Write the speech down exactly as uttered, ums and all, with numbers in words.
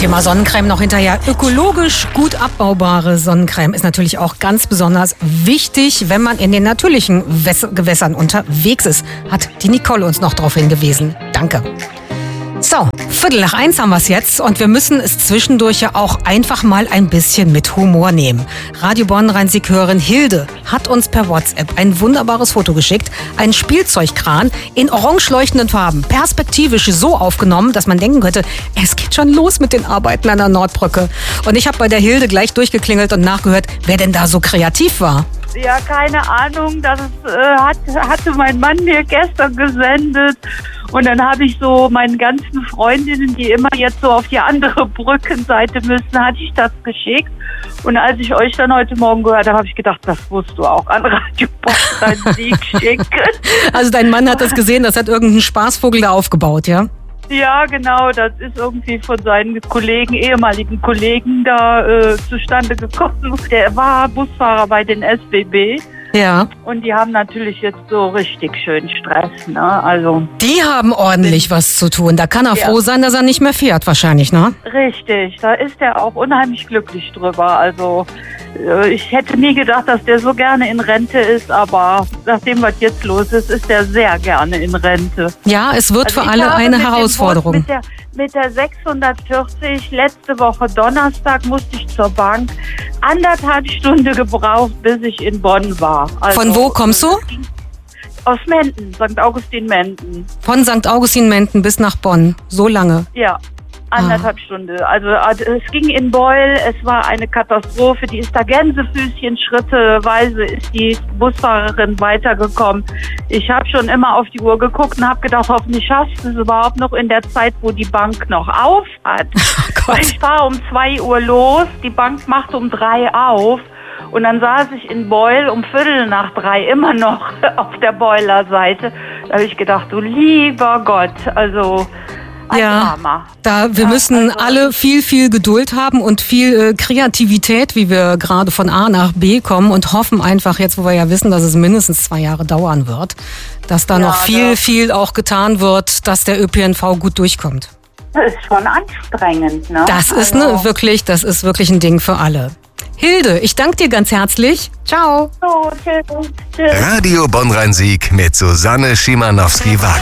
Thema Sonnencreme noch hinterher. Ökologisch gut abbaubare Sonnencreme ist natürlich auch ganz besonders wichtig, wenn man in den natürlichen Gewässern unterwegs ist. Hat die Nicole uns noch darauf hingewiesen. Danke. So, Viertel nach eins haben wir es jetzt und wir müssen es zwischendurch ja auch einfach mal ein bisschen mit Humor nehmen. Radio Bonn-Rhein-Sieg-Hörerin Hilde hat uns per WhatsApp ein wunderbares Foto geschickt. Ein Spielzeugkran in orange leuchtenden Farben, perspektivisch so aufgenommen, dass man denken könnte, es geht schon los mit den Arbeiten an der Nordbrücke. Und ich habe bei der Hilde gleich durchgeklingelt und nachgehört, wer denn da so kreativ war. Ja, keine Ahnung, das äh, hat, hatte mein Mann mir gestern gesendet. Und dann habe ich so meinen ganzen Freundinnen, die immer jetzt so auf die andere Brückenseite müssen, hatte ich das geschickt. Und als ich euch dann heute Morgen gehört habe, habe ich gedacht, das musst du auch an Radio Bonn-Rhein-Sieg schicken. Also dein Mann hat das gesehen, das hat irgendein Spaßvogel da aufgebaut, ja? Ja, genau, das ist irgendwie von seinen Kollegen, ehemaligen Kollegen da äh, zustande gekommen. Der war Busfahrer bei den S B B. Ja. Und die haben natürlich jetzt so richtig schön Stress, ne? Also. Die haben ordentlich was zu tun. Da kann er ja. froh sein, dass er nicht mehr fährt, wahrscheinlich, ne? Richtig, da ist er auch unheimlich glücklich drüber. Also ich hätte nie gedacht, dass der so gerne in Rente ist, aber nachdem, was jetzt los ist, ist er sehr gerne in Rente. Ja, es wird also für alle eine Herausforderung. Mit der, mit der sechshundertvierzig, letzte Woche Donnerstag musste ich zur Bank, anderthalb Stunden gebraucht, bis ich in Bonn war. Also, von wo kommst du? Aus Menden, Sankt Augustin-Menden. Von Sankt Augustin-Menden bis nach Bonn, so lange? Ja. Anderthalb ah. Stunden. Also es ging in Beul, es war eine Katastrophe. Die ist da Gänsefüßchen schritteweise ist die Busfahrerin weitergekommen. Ich habe schon immer auf die Uhr geguckt und habe gedacht, hoffentlich schaffst du es überhaupt noch in der Zeit, wo die Bank noch auf hat. Oh ich fahre um zwei Uhr los, die Bank macht um drei auf. Und dann saß ich in Beul um Viertel nach drei immer noch auf der Beuler-Seite. Da habe ich gedacht, du lieber Gott, also... Ja, da wir ja, müssen also alle viel, viel Geduld haben und viel äh, Kreativität, wie wir gerade von A nach B kommen und hoffen einfach jetzt, wo wir ja wissen, dass es mindestens zwei Jahre dauern wird, dass da ja, noch viel, ja. viel auch getan wird, dass der Ö P N V gut durchkommt. Das ist schon anstrengend, ne? Das ist also. ne, wirklich, das ist wirklich ein Ding für alle. Hilde, ich danke dir ganz herzlich. Ciao. So, tschüss, tschüss. Radio Bonn-Rhein-Sieg mit Susanne Schimanowski-Wagner.